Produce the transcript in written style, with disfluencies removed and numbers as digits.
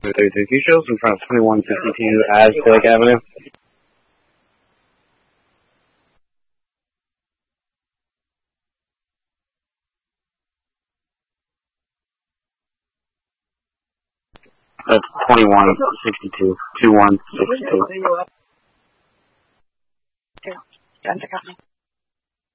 33 shows in front of 2152 Aztec Avenue. That's 2162. 2162. Denver Company.